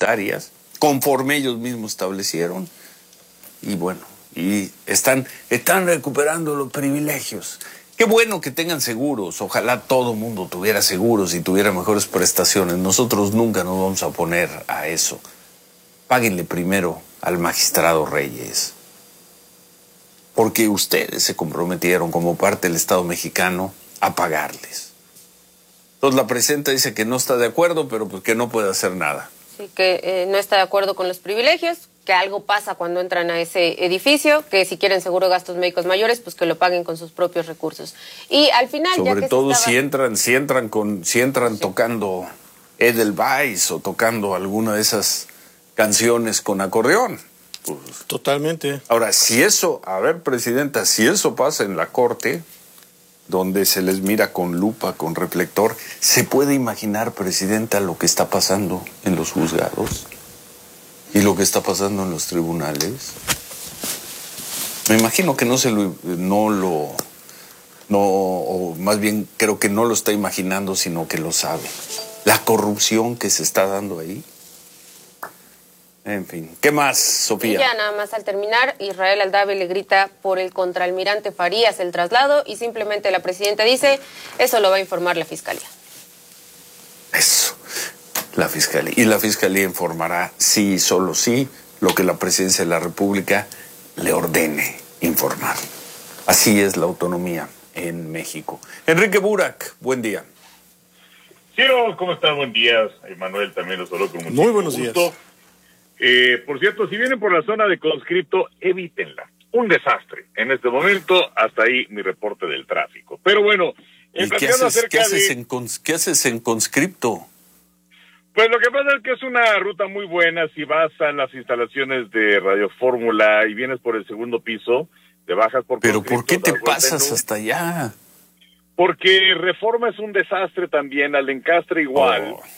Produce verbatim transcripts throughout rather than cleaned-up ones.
presupuestarias, conforme ellos mismos establecieron, y bueno, y están, están recuperando los privilegios. Qué bueno que tengan seguros, ojalá todo mundo tuviera seguros y tuviera mejores prestaciones. Nosotros nunca nos vamos a oponer a eso. Páguenle primero al magistrado Reyes, porque ustedes se comprometieron como parte del Estado mexicano a pagarles. Entonces la presidenta dice que no está de acuerdo, pero pues que no puede hacer nada. Sí, que eh, no está de acuerdo con los privilegios, que algo pasa cuando entran a ese edificio, que si quieren seguro de gastos médicos mayores, pues que lo paguen con sus propios recursos. Y al final, sobre ya que todo estaba... si entran, si entran con, si entran sí. tocando Edelweiss o tocando alguna de esas canciones con acordeón. Pues, totalmente. Ahora, si eso, a ver, presidenta, si eso pasa en la corte, donde se les mira con lupa, con reflector, ¿se puede imaginar, presidenta, lo que está pasando en los juzgados? ¿Y lo que está pasando en los tribunales? Me imagino que no se lo, no lo, no, o más bien creo que no lo está imaginando, sino que lo sabe. La corrupción que se está dando ahí. En fin, ¿qué más, Sofía? Y ya nada más al terminar, Israel Aldave le grita por el contraalmirante Farías el traslado y simplemente la presidenta dice, eso lo va a informar la fiscalía. Eso. La Fiscalía. Y la Fiscalía informará, sí y solo sí, lo que la Presidencia de la República le ordene informar. Así es la autonomía en México. Enrique Burak, buen día. Ciro, ¿cómo estás? Buen día. Manuel también los saludo con mucho Muy buenos gusto. días. Eh, por cierto, si vienen por la zona de conscripto, evítenla. Un desastre. En este momento, hasta ahí mi reporte del tráfico. Pero bueno, ¿Y qué haces, ¿qué, haces de... en cons, ¿qué haces en conscripto? Pues lo que pasa es que es una ruta muy buena. Si vas a las instalaciones de Radio Fórmula y vienes por el segundo piso, te bajas por ¿Pero por qué te pasas hasta allá? Porque Reforma es un desastre también, al Encastre igual. Oh.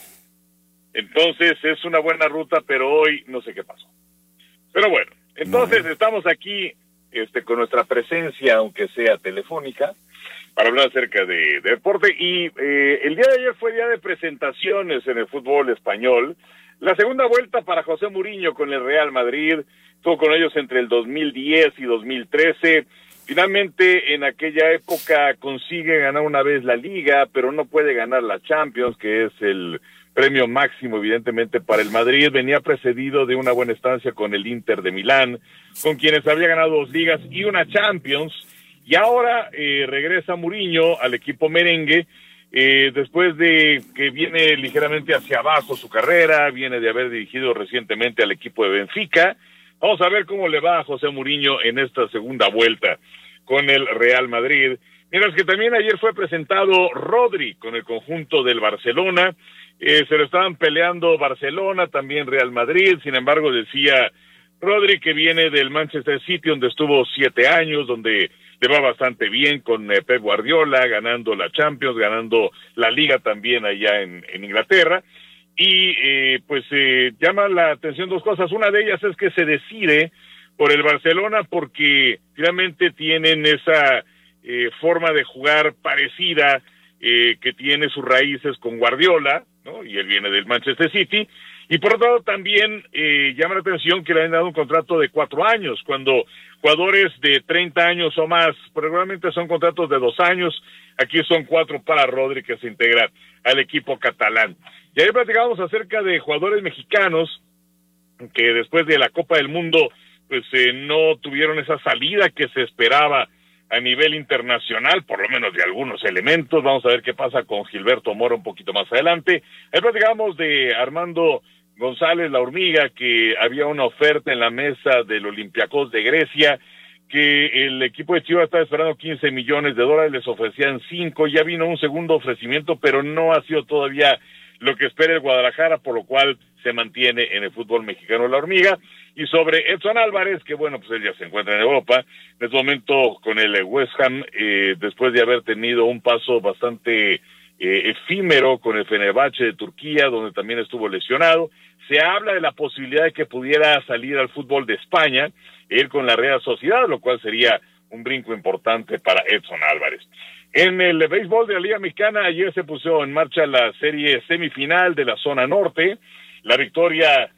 Entonces es una buena ruta, pero hoy no sé qué pasó. Pero bueno, entonces no. estamos aquí este, con nuestra presencia, aunque sea telefónica, para hablar acerca de, de deporte. Y eh, el día de ayer fue día de presentaciones en el fútbol español. La segunda vuelta para José Mourinho con el Real Madrid. Estuvo con ellos entre el dos mil diez y dos mil trece. Finalmente, en aquella época consigue ganar una vez la Liga, pero no puede ganar la Champions, que es el premio máximo, evidentemente, para el Madrid. Venía precedido de una buena estancia con el Inter de Milán, con quienes había ganado dos ligas y una Champions. Y ahora eh, regresa Mourinho al equipo merengue, eh, después de que viene ligeramente hacia abajo su carrera, viene de haber dirigido recientemente al equipo de Benfica. Vamos a ver cómo le va a José Mourinho en esta segunda vuelta con el Real Madrid. Mientras que también ayer fue presentado Rodri con el conjunto del Barcelona. Eh, se lo estaban peleando Barcelona, también Real Madrid. Sin embargo, decía Rodri que viene del Manchester City, donde estuvo siete años, donde le va bastante bien con eh, Pep Guardiola, ganando la Champions, ganando la Liga también allá en, en Inglaterra. Y eh, pues eh, llama la atención dos cosas. Una de ellas es que se decide por el Barcelona porque finalmente tienen esa eh, forma de jugar parecida eh, que tiene sus raíces con Guardiola, ¿no? Y él viene del Manchester City. Y por otro lado también eh, llama la atención que le han dado un contrato de cuatro años, cuando jugadores de treinta años o más, probablemente son contratos de dos años, aquí son cuatro para Rodri, que se integra al equipo catalán. Y ahí platicábamos acerca de jugadores mexicanos que después de la Copa del Mundo pues eh, no tuvieron esa salida que se esperaba a nivel internacional, por lo menos de algunos elementos. Vamos a ver qué pasa con Gilberto Mora un poquito más adelante. Ahí platicábamos de Armando González, la hormiga, que había una oferta en la mesa del Olympiacos de Grecia, que el equipo de Chivas estaba esperando quince millones de dólares, les ofrecían cinco, ya vino un segundo ofrecimiento, pero no ha sido todavía lo que espera el Guadalajara, por lo cual se mantiene en el fútbol mexicano la hormiga. Y sobre Edson Álvarez, que bueno, pues él ya se encuentra en Europa, en este momento con el West Ham, eh, después de haber tenido un paso bastante eh, efímero con el Fenerbahce de Turquía, donde también estuvo lesionado. Se habla de la posibilidad de que pudiera salir al fútbol de España, él con la Real Sociedad, lo cual sería un brinco importante para Edson Álvarez. En el béisbol de la Liga Mexicana, ayer se puso en marcha la serie semifinal de la zona norte. La victoria